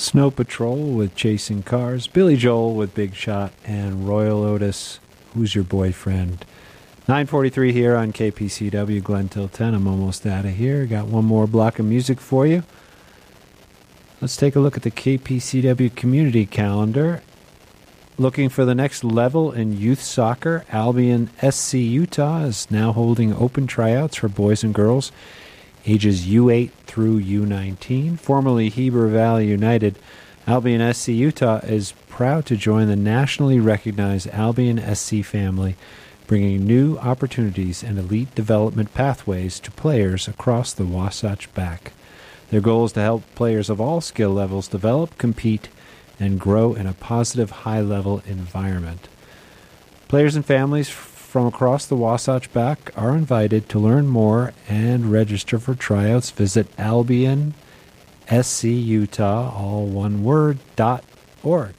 Snow Patrol with Chasing Cars, Billy Joel with Big Shot, and Royal Otis, Who's Your Boyfriend? 9:43 here on KPCW, Glen Till 10. I'm almost out of here. Got one more block of music for you. Let's take a look at the KPCW community calendar. Looking for the next level in youth soccer, Albion SC Utah is now holding open tryouts for boys and girls ages U8 through U19. Formerly Heber Valley United, Albion SC Utah is proud to join the nationally recognized Albion SC family, bringing new opportunities and elite development pathways to players across the Wasatch Back. Their goal is to help players of all skill levels develop, compete, and grow in a positive, high-level environment. Players and families from across the Wasatch Back are invited to learn more and register for tryouts. Visit Albion SC Utah, all one word, .org.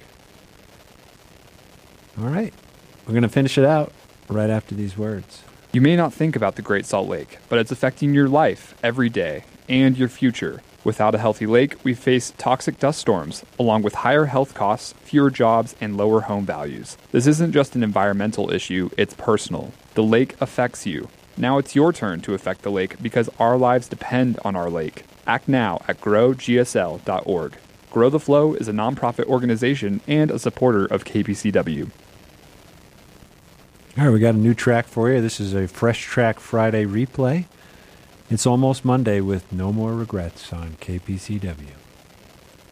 All right, we're going to finish it out right after these words. You may not think about the Great Salt Lake, but it's affecting your life every day and your future. Without a healthy lake, we face toxic dust storms, along with higher health costs, fewer jobs, and lower home values. This isn't just an environmental issue, it's personal. The lake affects you. Now it's your turn to affect the lake because our lives depend on our lake. Act now at growgsl.org. Grow the Flow is a nonprofit organization and a supporter of KPCW. All right, we got a new track for you. This is a Fresh Track Friday replay. It's Almost Monday with No More Regrets on KPCW.